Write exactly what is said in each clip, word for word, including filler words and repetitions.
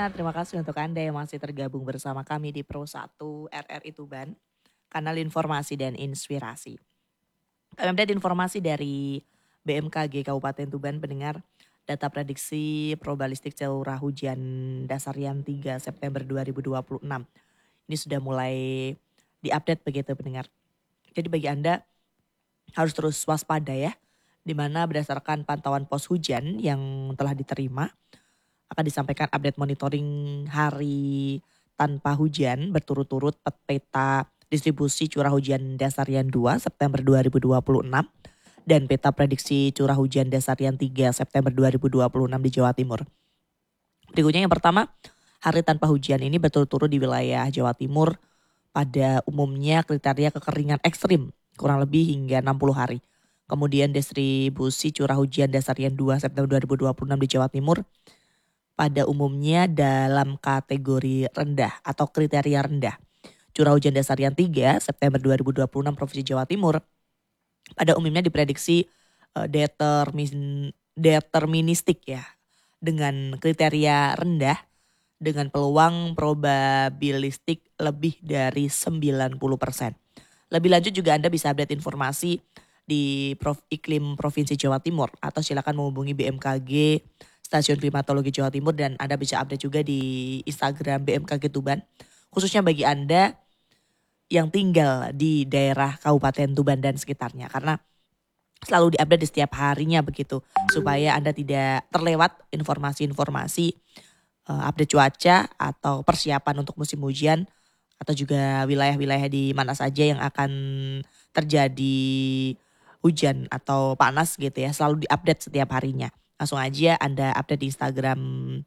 pendengar, terima kasih untuk Anda yang masih tergabung bersama kami di Pro satu R R I Tuban, kanal informasi dan inspirasi. Kami update informasi dari B M K G Kabupaten Tuban, pendengar. Data prediksi probabilistik curah hujan dasarian tiga September dua ribu dua puluh enam. Ini sudah mulai diupdate begitu pendengar. Jadi bagi Anda harus terus waspada ya, di mana berdasarkan pantauan pos hujan yang telah diterima, akan disampaikan update monitoring hari tanpa hujan berturut-turut peta distribusi curah hujan dasarian dua September dua ribu dua puluh enam dan peta prediksi curah hujan dasarian tiga September dua ribu dua puluh enam di Jawa Timur. Berikutnya yang pertama, hari tanpa hujan ini berturut-turut di wilayah Jawa Timur pada umumnya kriteria kekeringan ekstrim kurang lebih hingga enam puluh hari. Kemudian distribusi curah hujan dasarian dua September dua ribu dua puluh enam di Jawa Timur pada umumnya dalam kategori rendah atau kriteria rendah. Curah hujan dasarian tiga September dua ribu dua puluh enam Provinsi Jawa Timur pada umumnya diprediksi uh, determin, deterministik ya, dengan kriteria rendah dengan peluang probabilistik lebih dari sembilan puluh persen. Lebih lanjut juga Anda bisa update informasi di Prof Iklim Provinsi Jawa Timur atau silakan menghubungi B M K G Stasiun Klimatologi Jawa Timur dan Anda bisa update juga di Instagram B M K G Tuban. Khususnya bagi Anda yang tinggal di daerah Kabupaten Tuban dan sekitarnya, karena selalu diupdate di setiap harinya begitu supaya Anda tidak terlewat informasi-informasi uh, update cuaca atau persiapan untuk musim hujan atau juga wilayah-wilayah di mana saja yang akan terjadi hujan atau panas gitu ya, selalu diupdate setiap harinya. Langsung aja Anda update di Instagram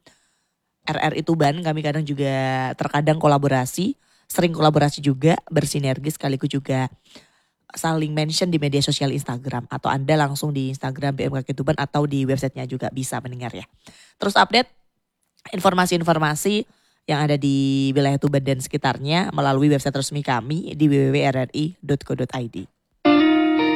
R R I Tuban. Kami kadang juga terkadang kolaborasi, sering kolaborasi juga, bersinergi sekaligus juga saling mention di media sosial Instagram. Atau Anda langsung di Instagram B M K G Tuban atau di websitenya juga bisa mendengar ya. Terus update informasi-informasi yang ada di wilayah Tuban dan sekitarnya melalui website resmi kami di w w w titik r r i titik co titik i d.